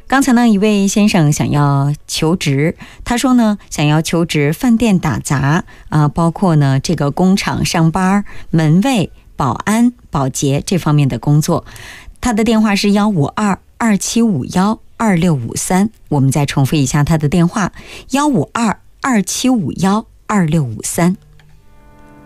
刚才呢，一位先生想要求职，他说呢，想要求职饭店打杂包括呢这个工厂上班、门卫、保安、保洁这方面的工作。他的电话是152-2751-2653，我们再重复一下他的电话：152-2751-2653。